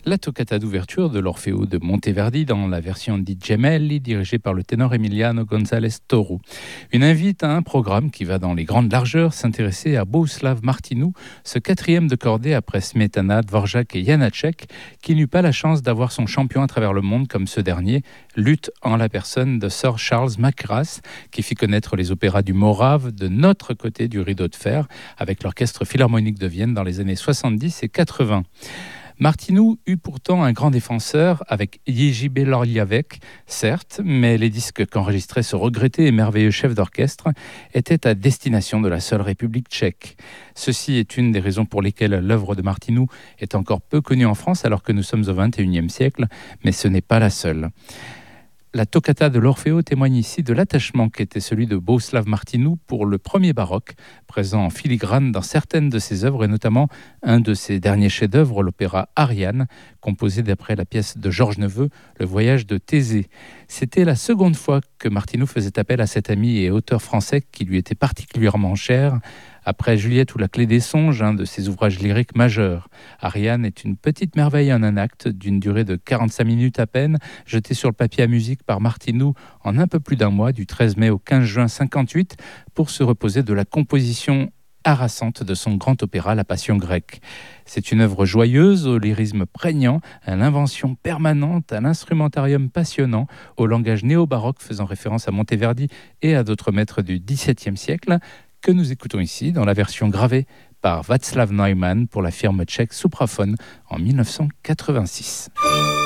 La toccata d'ouverture de l'Orfeo de Monteverdi dans la version di Gemelli dirigée par le ténor Emiliano González Toro. Une invite à un programme qui va dans les grandes largeurs s'intéresser à Bohuslav Martinu, ce quatrième de cordée après Smetana, Dvorak et Janacek, qui n'eut pas la chance d'avoir son champion à travers le monde comme ce dernier, lutte en la personne de Sir Charles Mackerras, qui fit connaître les opéras du Morave de notre côté du rideau de fer, avec l'Orchestre Philharmonique de Vienne dans les années 70 et 80. Martinu eut pourtant un grand défenseur avec Jiří Belohlávek, certes, mais les disques qu'enregistrait ce regretté et merveilleux chef d'orchestre étaient à destination de la seule République tchèque. Ceci est une des raisons pour lesquelles l'œuvre de Martinu est encore peu connue en France alors que nous sommes au XXIe siècle, mais ce n'est pas la seule. La toccata de l'Orfeo témoigne ici de l'attachement qu'était celui de Bohuslav Martinu pour le premier baroque, présent en filigrane dans certaines de ses œuvres et notamment un de ses derniers chefs-d'œuvre, l'opéra Ariane, composé d'après la pièce de Georges Neveu, Le voyage de Thésée. C'était la seconde fois que Martinu faisait appel à cet ami et auteur français qui lui était particulièrement cher, après Juliette ou la clé des songes, un de ses ouvrages lyriques majeurs. Ariane est une petite merveille en un acte d'une durée de 45 minutes à peine, jetée sur le papier à musique par Martinu en un peu plus d'un mois, du 13 mai au 15 juin 58, pour se reposer de la composition harassante de son grand opéra La Passion grecque. C'est une œuvre joyeuse, au lyrisme prégnant, à l'invention permanente, à l'instrumentarium passionnant, au langage néo-baroque faisant référence à Monteverdi et à d'autres maîtres du XVIIe siècle, que nous écoutons ici dans la version gravée par Václav Neumann pour la firme tchèque Supraphon en 1986.